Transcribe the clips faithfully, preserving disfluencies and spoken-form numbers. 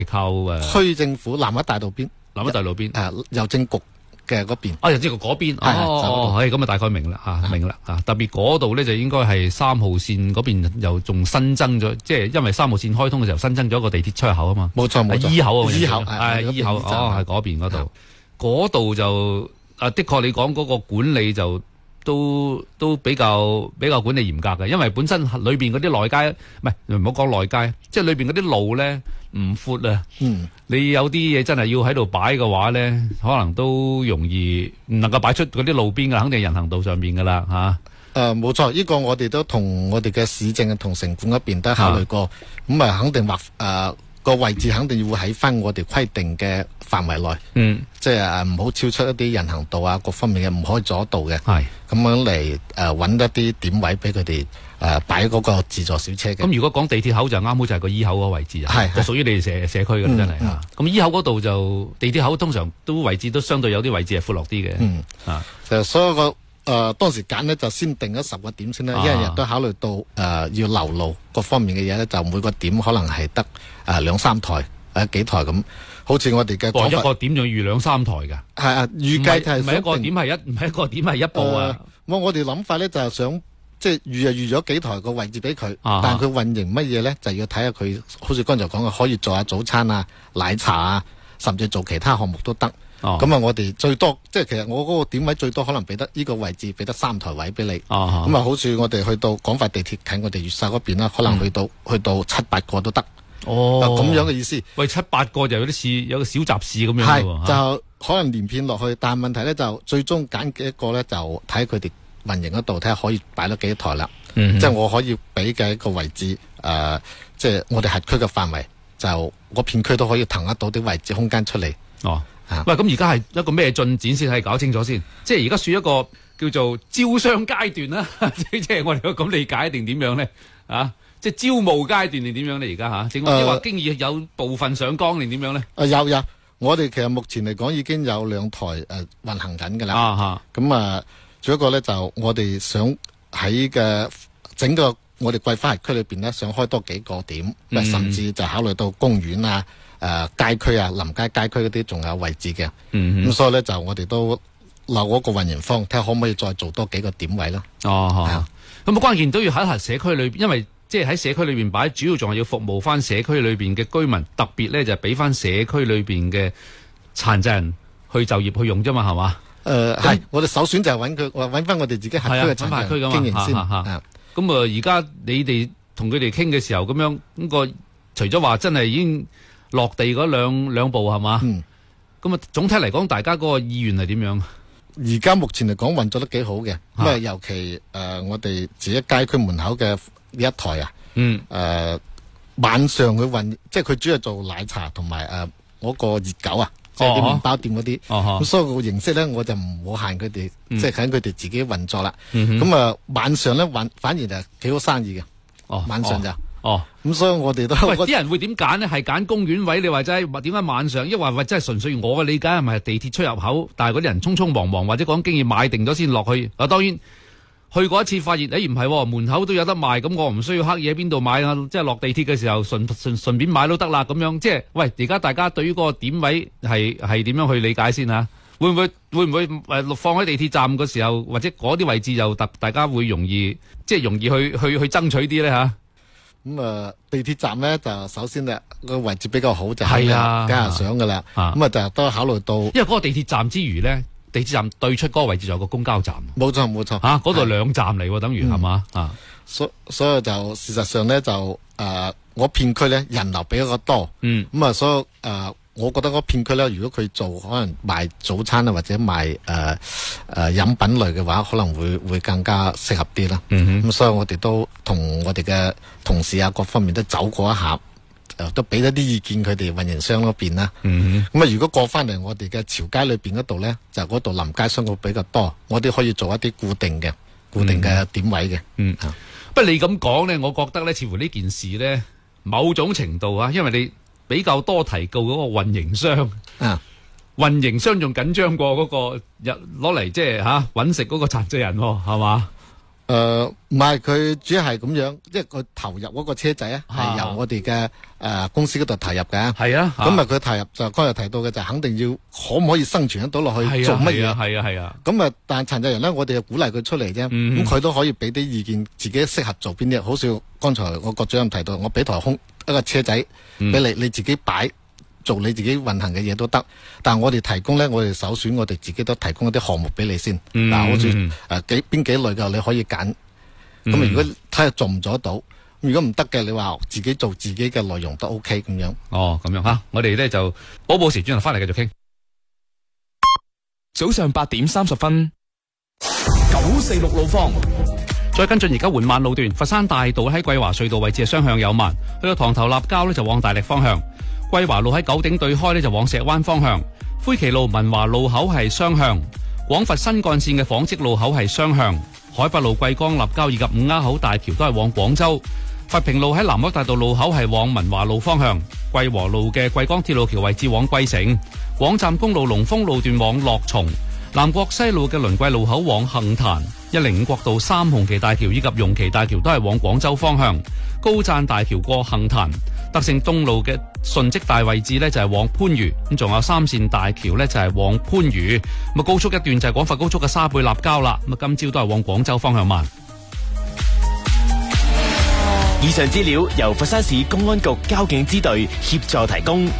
靠誒區政府南丫大道邊， 南丫大路邊誒郵政局嘅嗰邊。 啊，郵政局嗰邊， 係係哦，係咁啊，大概明啦嚇，明啦嚇。特別嗰度咧就應該係三號線嗰邊又仲新增咗，即係因為三號線開通嘅時候新增咗一個地鐵出入口啊嘛。 冇錯冇錯， 依口啊， 依口係依口，哦係嗰邊嗰度，嗰度就啊的確你講嗰個管理就。都都比較比較管理嚴格嘅，因為本身裏邊嗰啲內街唔係唔好講內街，即係裏邊嗰啲路咧唔闊啊。 嗯， 你有啲嘢真係要喺度擺嘅話咧，可能都容易唔能夠擺出嗰啲路邊嘅，肯定係人行道上邊噶啦嚇。 誒冇錯，呢個我哋都同我哋嘅市政同城管嗰邊都考慮過，咁啊肯定劃誒個位置肯定要喺翻我哋規定嘅範圍內， 嗯， 即係誒唔好超出一啲人行道啊各方面嘅唔可以阻道嘅， 係咁樣嚟誒揾一啲點位俾佢哋誒擺嗰個自助小車嘅。 咁如果講地鐵口就啱好就係個依口嗰個位置啊， 係就屬於你哋社社區嘅真係嚇。咁依口嗰度就地鐵口通常都位置都相對有啲位置係闊落啲嘅， 嗯啊， 就所有個。誒、呃、當時揀呢，就先定咗十個點先啦，因為亦都考慮到誒、呃、要留路各方面嘅嘢咧，就每個點可能係得誒兩三台誒、呃、幾台咁。好似我哋嘅講法， 一個點就預兩三台㗎。 係啊，預計係唔係一個點係一唔係一個點係一部啊。 我我哋諗法咧就係想即係預啊預咗幾台個位置俾佢， 啊、 但係佢運營乜嘢咧就要睇下佢，好似剛才講嘅，可以做下早餐啊、奶茶啊，甚至做其他項目都得。咁啊！我哋最多即係其實我嗰個點位最多可能俾得呢個位置俾得三台位俾你。咁啊，好似我哋去到廣快地鐵近我哋越秀嗰邊啦，可能去到、嗯、去到七八個都得。 哦， 咁樣嘅意思。 喂，七八個就有啲市有個小集市咁樣係、 喎。 就可能連片落去，但係問題咧就最終揀嘅一個咧就睇佢哋運營嗰度睇下可以擺到幾多台啦。 嗯、 即係我可以俾嘅一個位置誒、呃，即係我哋轄區嘅範圍，就我片區都可以騰得到啲位置空間出嚟。 哦。喂，咁而家係一個咩進展先？係搞清楚先。即係而家算一個叫做招商階段啦，即係我哋咁理解定點樣咧？啊，即係招募階段定點樣咧？而家嚇，定係話經已有部分上崗定點樣咧？ 啊有有，我哋其實目前嚟講已經有兩台誒、呃、運行緊㗎啦。 啊嚇， 咁啊，仲有一個咧就我哋想喺嘅整個我哋桂花轄區裏邊咧，想開多幾個點，嗯、甚至就考慮到公園啊。誒、呃、街區啊，臨街街區嗰啲仲有位置嘅，咁、嗯嗯、所以咧就我哋都留嗰個運營方，睇下可唔可以再做多幾個點位咯。 哦，咁啊關鍵都要喺社區裏邊，因為即係喺社區裏邊擺，主要仲係要服務翻社區裏邊嘅居民，特別咧就係俾翻社區裏邊嘅殘疾人去就業去用啫嘛，係嘛？誒係、呃，我哋首選就係揾佢，揾翻我哋自己轄區嘅殘疾人經營先。咁啊， 而家你哋同佢哋傾嘅時候，咁樣咁個除咗話真係已經落地嗰兩兩步係嘛？嗯，咁啊，總體嚟講，大家嗰個意願係點樣？ 而家目前嚟講運作得幾好嘅，咁啊，尤其誒、呃、我哋自己街區門口嘅呢一台啊，嗯，誒、呃、晚上佢運，即係佢主要做奶茶同埋誒嗰個熱狗啊，即係啲麵包店嗰啲，咁、哦、所以個形式咧我就唔好限佢哋，嗯、即係睇佢哋自己運作啦。咁、嗯、啊晚上咧反反而就幾好生意嘅，哦，晚上就。哦哦， 咁所以我哋都喂，啲人會點揀呢？係揀公園位，你話齋，點解晚上？因為話真係純粹我嘅理解係咪地鐵出入口？但係嗰啲人匆匆忙忙或者講經驗買定咗先落去。啊，當然去過一次發現，誒唔係門口都有得賣，咁我唔需要刻意喺邊度買啊！即係落地鐵嘅時候順順順便買都得啦。咁樣即係喂，而家大家對於嗰個點位係係點樣去理解先嚇？會唔會會唔會誒放喺地鐵站嘅時候，或者嗰啲位置又特大家會容易即係容易去去去爭取啲咧嚇？ 咁啊、呃，地鐵站咧就首先咧個位置比較好就係啊，梗係想噶啦。咁啊就都考慮到，因為嗰個地鐵站之餘咧，地鐵站對出嗰個位置就有個公交站。冇錯冇錯， 吓嗰度兩站嚟，等於係嘛啊。 所所以就事實上咧就誒、呃，我片區咧人流比較多。嗯。咁啊，所以誒、呃，我覺得嗰片區咧，如果佢做可能賣早餐啊或者賣誒誒飲品類嘅話，可能會會更加適合啲啦。嗯哼。咁所以我哋都同我哋嘅同事啊，各方面都走過一下，誒，都俾咗啲意見佢哋運營商嗰邊啦。嗯哼。咁啊，如果過翻嚟我哋嘅潮街裏邊嗰度咧，就嗰度臨街商會比較多，我哋可以做一啲固定嘅、固定嘅點位嘅。嗯。啊、 不過你咁講咧，我覺得咧，似乎呢件事咧，某種程度啊，因為你比較多提告嗰個運營商啊，運營商仲緊張過嗰個入攞嚟即係吓搵食嗰個殘疾人，係嘛？誒、 誒唔係，佢主要係咁樣，即係佢投入嗰個車仔啊，係由我哋嘅誒公司嗰度投入嘅。 係啊， 咁啊佢投入就剛才提到嘅就肯定要可唔可以生存得到落去做乜嘢？ 係啊係啊。 咁啊，但係殘疾人咧，我哋就鼓勵佢出嚟啫。咁佢都可以俾啲意見，自己適合做邊啲。好似剛才我郭主任提到，我俾台空一個車仔俾你，嗯、你自己擺。做你自己運行嘅嘢都得，但係我哋提供咧，我哋首選我哋自己都提供一啲項目俾你先。嗱、嗯，好似誒幾邊幾類嘅你可以揀。咁、嗯、如果睇下做唔做得到，如果唔得嘅，你話自己做自己嘅內容都 OK 咁樣。 哦，咁樣吓，我哋咧就補補時轉頭翻嚟繼續傾。 早上八點三十分，九四六路況。 再跟進而家緩慢路段，佛山大道喺桂華隧道位置係雙向有慢，去到塘頭立交咧就往大力方向。桂華路喺九鼎對開呢就往石灣方向，灰旗路文華路口係雙向，廣佛新幹線嘅紡織路口係雙向，海北路桂江立交以及五鴉口大橋都係往廣州，佛平路喺南北大道路口係往文華路方向，桂和路嘅桂江鐵路橋位置往桂城，廣湛公路龍豐路段往樂松，南國西路嘅輪桂路口往杏壇，一零五國道三紅旗大橋以及榕旗大橋都係往廣州方向，高贊大橋過杏壇，德勝東路嘅順積大位置呢就係往番禺，咁仲有三線大橋呢就係往番禺，咁啊高速一段就係廣佛高速嘅沙貝立交啦，咁啊今朝都係往廣州方向慢。 以上資料由佛山市公安局交警支隊協助提供。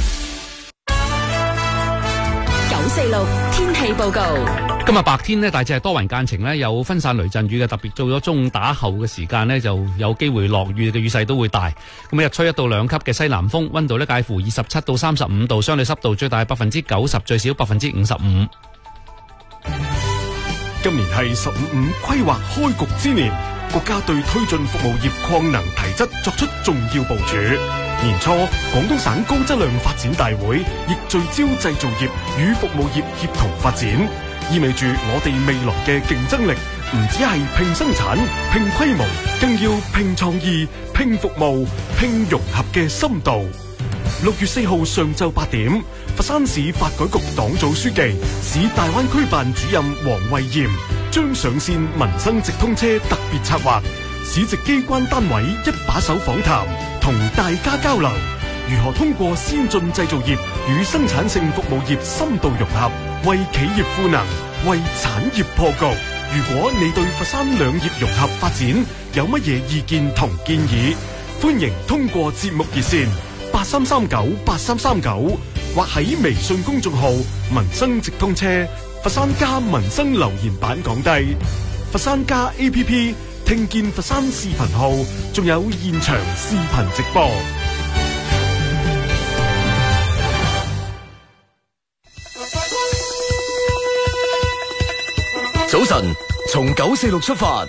九四六天氣報告。 今日白天呢，大致係多雲間晴呢，有分散雷陣雨嘅，特別到咗中午打後嘅時間呢，就有機會落雨嘅，雨勢都會大。咁日吹一到兩級嘅西南風，溫度呢介乎二十七到三十五度，相對濕度最大百分之九十，最少百分之五十五。 今年係十五五規劃開局之年，國家對推進服務業擴能提質作出重要部署。年初，廣東省高質量發展大會亦聚焦製造業與服務業協同發展，意味住我哋未來嘅競爭力唔只係拼生產、拼規模，更要拼創意、拼服務、拼融合嘅深度。六月四號上晝八點，佛山市發改局黨組書記、市大灣區辦主任黃慧賢將上線民生直通車特別策劃，市直機關單位一把手訪談，同大家交流如何通過先進製造業與生產性服務業深度融合，為企業賦能，為產業破局。如果你對佛山兩業融合發展有乜嘢意見同建議，歡迎通過節目熱線八三三九八三三九，或喺微信公眾號民生直通車佛山加民生留言板講低，佛山加 A P P 聽見佛山視頻號，仲有現場視頻直播。 早晨，從九四六出發。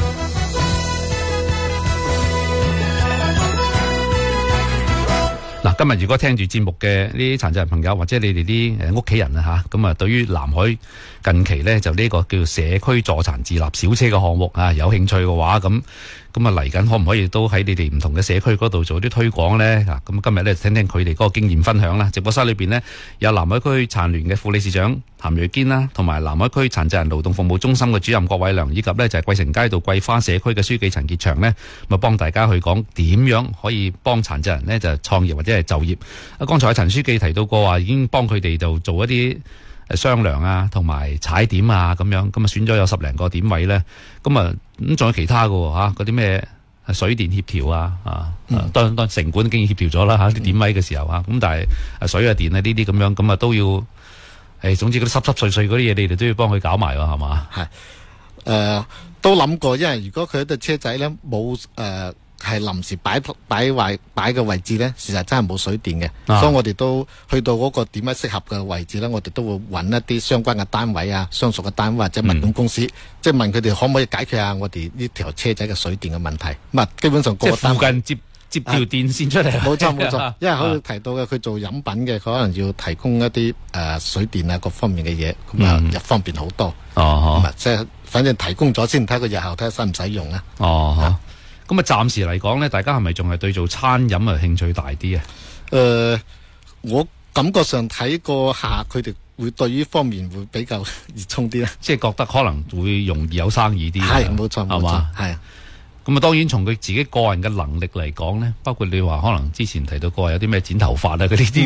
嗱，今日如果聽住節目嘅呢啲殘疾人朋友，或者你哋啲誒屋企人啊吓，咁啊，對於南海近期咧就呢個叫社區助殘自立小車嘅項目啊，有興趣嘅話，咁咁啊嚟緊可唔可以都喺你哋唔同嘅社區嗰度做啲推廣咧？嗱，咁今日咧聽聽佢哋嗰個經驗分享啦。直播室裏邊呢，有南海區殘聯嘅副理事長譚瑞堅啦，同埋南海區殘疾人勞動服務中心嘅主任郭偉良，以及咧就係桂城街道桂花社區嘅書記陳傑祥呢，咁啊幫大家去講點樣可以幫殘疾人呢就創業或者係就業。啊，剛才陳書記提到過話，已經幫佢哋就做一啲誒商量啊，同埋踩點啊咁樣，咁啊選咗有十零個點位咧，咁啊咁仲有其他嘅吓，嗰啲咩水電協調啊，啊，嗯、當當城管經已協調咗啦吓，啲點位嘅時候啊，咁但係誒水啊電啊呢啲咁樣，咁啊都要誒，總之嗰啲濕濕碎碎嗰啲嘢，你哋都要幫佢搞埋喎，係嘛？係誒、 呃，都諗過，因為如果佢一對車仔咧冇誒。呃係臨時擺擺位擺嘅位置咧，事實真係冇水電嘅，啊、所以我哋都去到嗰個點樣適合嘅位置咧，我哋都會揾一啲相關嘅單位啊、相熟嘅單位或者物管公司，嗯、即係問佢哋可唔可以解決下我哋呢條車仔嘅水電嘅問題。咁啊，基本上個個單位即係附近接接條電線出嚟。冇錯冇錯，因為可以提到嘅，佢做飲品嘅，佢可能要提供一啲誒、呃、水電啊各方面嘅嘢，咁啊又方便好多。哦，咁啊即係反正提供咗先，睇佢日後睇下使唔使用啊。 哦。嗯咁啊，暫時嚟講咧，大家係咪仲係對做餐飲啊興趣大啲啊？ 誒、呃，我感覺上睇過下佢哋會對於方面會比較熱衷啲啦。 即係覺得可能會容易有生意啲。 係冇錯冇錯，係啊。 咁啊，當然從佢自己個人嘅能力嚟講咧，包括你話可能之前提到過有啲咩剪頭髮啊嗰啲啲